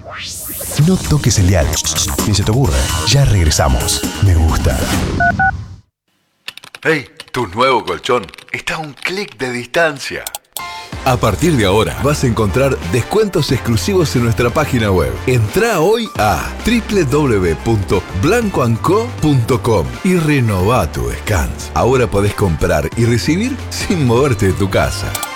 No toques el dial, ni se te ocurra. Ya regresamos. Me gusta. ¡Hey! Tu nuevo colchón está a un clic de distancia. A partir de ahora vas a encontrar descuentos exclusivos en nuestra página web. Entrá hoy a www.blancoandco.com y renová tu descanso. Ahora podés comprar y recibir sin moverte de tu casa.